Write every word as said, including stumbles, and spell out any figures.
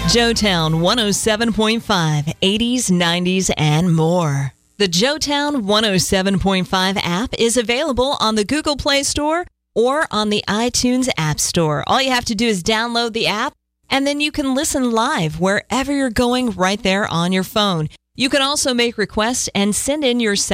Joetown one oh seven point five, eighties, nineties, and more. The Joetown one oh seven point five app is available on the Google Play Store or on the iTunes App Store. All you have to do is download the app, and then you can listen live wherever you're going right there on your phone. You can also make requests and send in your